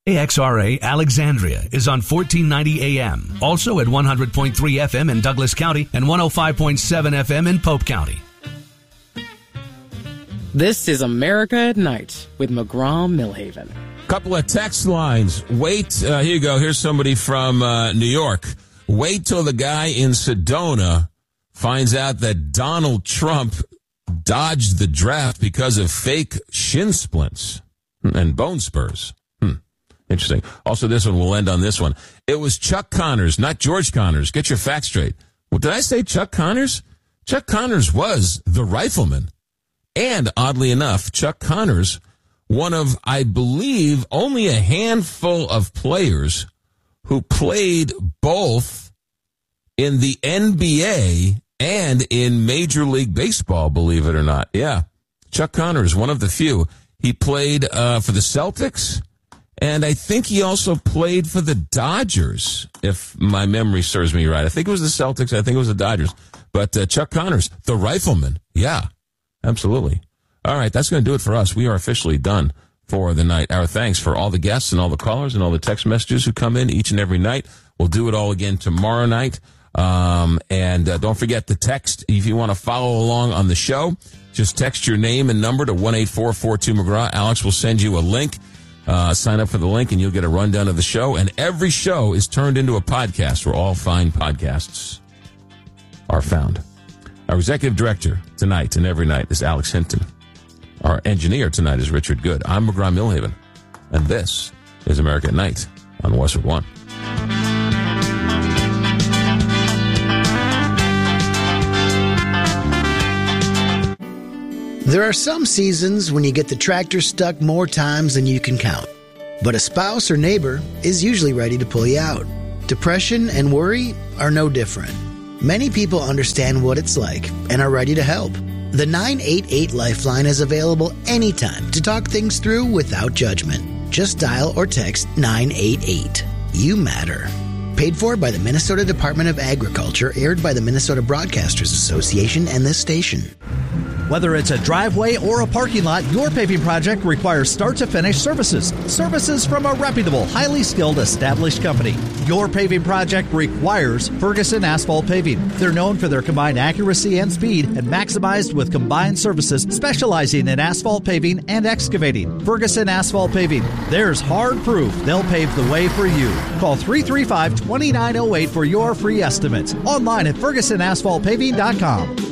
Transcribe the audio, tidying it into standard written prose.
KXRA Alexandria is on 1490 AM, also at 100.3 FM in Douglas County and 105.7 FM in Pope County. This is America at Night with McGraw-Millhaven. Couple of text lines. Wait, here you go. Here's somebody from New York. Wait till the guy in Sedona finds out that Donald Trump dodged the draft because of fake shin splints and bone spurs. Interesting. Also, this one, we'll end on this one. It was Chuck Connors, not George Connors. Get your facts straight. Well, did I say Chuck Connors? Chuck Connors was the rifleman. And oddly enough, Chuck Connors, one of, I believe, only a handful of players who played both in the NBA and in Major League Baseball, believe it or not. Yeah. Chuck Connors, one of the few. He played for the Celtics. And I think he also played for the Dodgers, if my memory serves me right. I think it was the Celtics. I think it was the Dodgers. But Chuck Connors, the rifleman. Yeah, absolutely. All right, that's going to do it for us. We are officially done for the night. Our thanks for all the guests and all the callers and all the text messages who come in each and every night. We'll do it all again tomorrow night. And don't forget to text if you want to follow along on the show. Just text your name and number to 1-844-42-McGraw. Alex will send you a link. Sign up for the link and you'll get a rundown of the show. And every show is turned into a podcast where all fine podcasts are found. Our executive director tonight and every night is Alex Hinton. Our engineer tonight is Richard Good. I'm McGraw-Millhaven. And this is America at Night on Westwood One. There are some seasons when you get the tractor stuck more times than you can count. But a spouse or neighbor is usually ready to pull you out. Depression and worry are no different. Many people understand what it's like and are ready to help. The 988 Lifeline is available anytime to talk things through without judgment. Just dial or text 988. You matter. Paid for by the Minnesota Department of Agriculture, aired by the Minnesota Broadcasters Association and this station. Whether it's a driveway or a parking lot, your paving project requires start-to-finish services. Services from a reputable, highly skilled, established company. Your paving project requires Ferguson Asphalt Paving. They're known for their combined accuracy and speed and maximized with combined services specializing in asphalt paving and excavating. Ferguson Asphalt Paving. There's hard proof they'll pave the way for you. Call 335-2908 for your free estimate. Online at FergusonAsphaltPaving.com.